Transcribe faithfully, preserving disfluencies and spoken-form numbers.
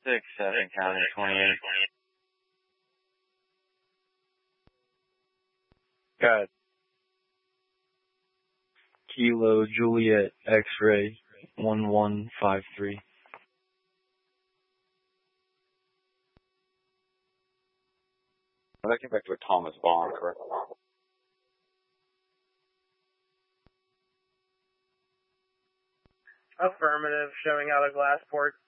six seven County twenty-eight. Got Kilo Juliet X-ray one one five three. That came back to a Thomas Bond, correct? Affirmative, showing out a glass port.